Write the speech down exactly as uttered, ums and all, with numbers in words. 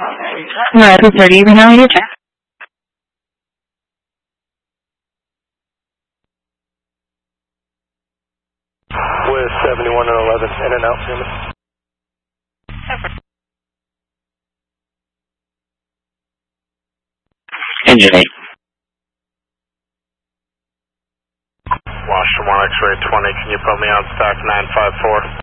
American thirty, we now your check. With seventy-one and eleven, in and out, Freeman. Engine eight. Washington one X-ray twenty, can you put me on stack nine five four?